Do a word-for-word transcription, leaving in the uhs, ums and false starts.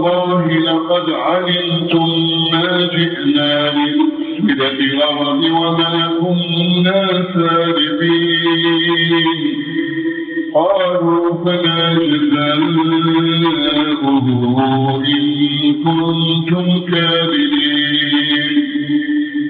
الله لقد علمتم ما جئنا لنفسد في الأرض وما كنا سارقين قالوا فما جزاؤه إن كنتم كاذبين